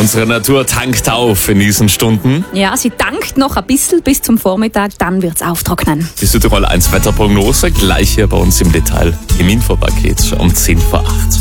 Unsere Natur tankt auf in diesen Stunden. Ja, sie tankt noch ein bisschen bis zum Vormittag, dann wird's auftrocknen. Die Südtirol 1 Wetterprognose gleich hier bei uns im Detail im Infopaket um 10 vor 8.